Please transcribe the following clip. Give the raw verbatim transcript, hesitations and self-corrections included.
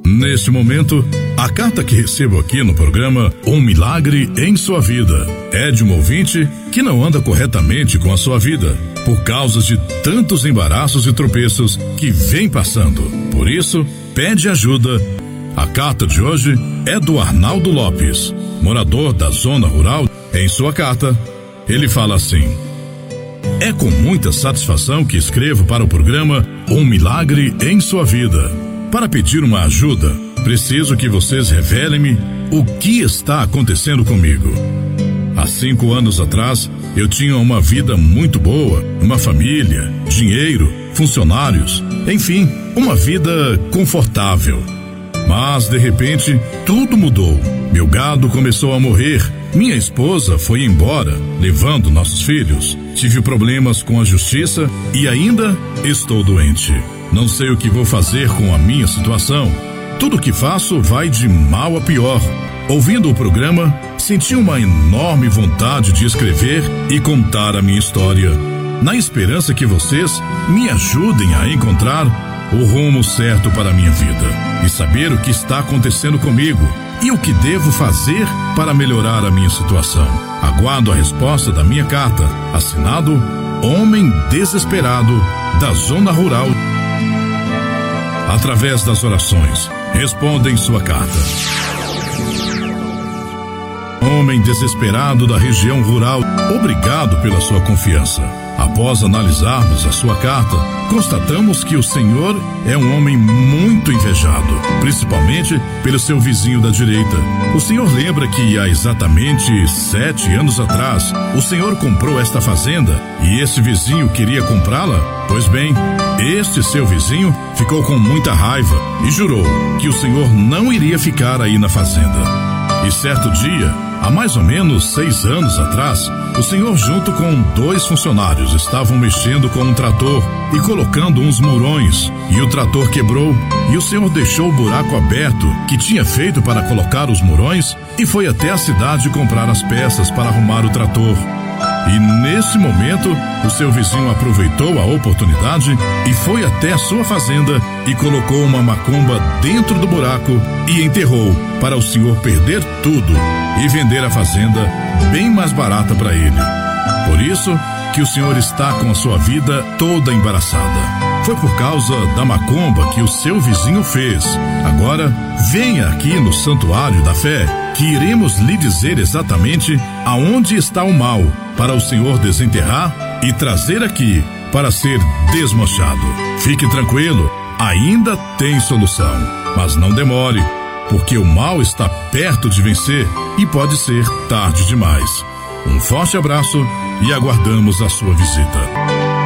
Neste momento, a carta que recebo aqui no programa Um Milagre em Sua Vida é de um ouvinte que não anda corretamente com a sua vida, por causa de tantos embaraços e tropeços que vem passando. Por isso, pede ajuda. A carta de hoje é do Arnaldo Lopes, morador da zona rural. Em sua carta, ele fala assim: é com muita satisfação que escrevo para o programa Um Milagre em Sua Vida, para pedir uma ajuda. Preciso que vocês revelem-me o que está acontecendo comigo. Há cinco anos atrás, eu tinha uma vida muito boa, uma família, dinheiro, funcionários, enfim, uma vida confortável. Mas, de repente, tudo mudou. Meu gado começou a morrer. Minha esposa foi embora, levando nossos filhos. Tive problemas com a justiça e ainda estou doente. Não sei o que vou fazer com a minha situação. Tudo que faço vai de mal a pior. Ouvindo o programa, senti uma enorme vontade de escrever e contar a minha história, na esperança que vocês me ajudem a encontrar o rumo certo para a minha vida e saber o que está acontecendo comigo e o que devo fazer para melhorar a minha situação. Aguardo a resposta da minha carta. Assinado Homem Desesperado, da Zona Rural. Através das orações, respondem sua carta. Homem desesperado da região rural, obrigado pela sua confiança. Após analisarmos a sua carta, constatamos que o senhor é um homem muito invejado, principalmente pelo seu vizinho da direita. O senhor lembra que há exatamente sete anos atrás, o senhor comprou esta fazenda e esse vizinho queria comprá-la? Pois bem, este seu vizinho ficou com muita raiva e jurou que o senhor não iria ficar aí na fazenda. E certo dia, há mais ou menos seis anos atrás, o senhor junto com dois funcionários estavam mexendo com um trator e colocando uns murões, e o trator quebrou e o senhor deixou o buraco aberto que tinha feito para colocar os murões e foi até a cidade comprar as peças para arrumar o trator. E nesse momento, o seu vizinho aproveitou a oportunidade e foi até a sua fazenda e colocou uma macumba dentro do buraco e enterrou para o senhor perder tudo e vender a fazenda bem mais barata para ele. Por isso que o senhor está com a sua vida toda embaraçada. Foi por causa da macumba que o seu vizinho fez. Agora, venha aqui no Santuário da Fé, que iremos lhe dizer exatamente aonde está o mal, para o senhor desenterrar e trazer aqui para ser desmanchado. Fique tranquilo, ainda tem solução, mas não demore, porque o mal está perto de vencer e pode ser tarde demais. Um forte abraço e aguardamos a sua visita.